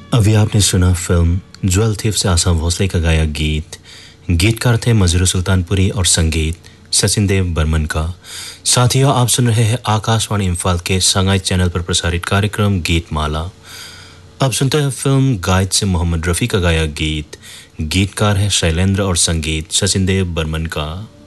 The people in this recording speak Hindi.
अभी आपने सुना फिल्म ज्वेल थीफ से आशा भोसले का गाया गीत। गीतकार थे मजरू सुल्तानपुरी और संगीत सचिन देव बर्मन का। साथियों, आप सुन रहे हैं आकाशवाणी इम्फाल के संगाई चैनल पर प्रसारित कार्यक्रम गीत माला। अब सुनते हैं फिल्म गाइड से मोहम्मद रफ़ी का गाया गीत। गीतकार है शैलेंद्र और संगीत सचिन देव बर्मन का।